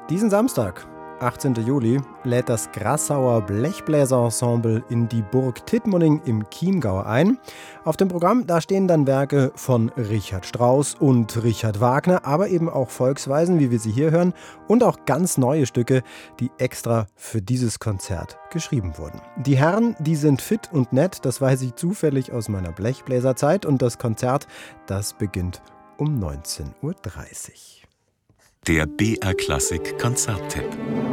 Diesen Samstag, 18. Juli, lädt das Grassauer Blechbläserensemble in die Burg Tittmoning im Chiemgau ein. Auf dem Programm, da stehen dann Werke von Richard Strauss und Richard Wagner, aber eben auch Volksweisen, wie wir sie hier hören, und auch ganz neue Stücke, die extra für dieses Konzert geschrieben wurden. Die Herren, die sind fit und nett, das weiß ich zufällig aus meiner Blechbläserzeit, und das Konzert, das beginnt um 19:30 Uhr. Der BR Klassik Konzerttipp.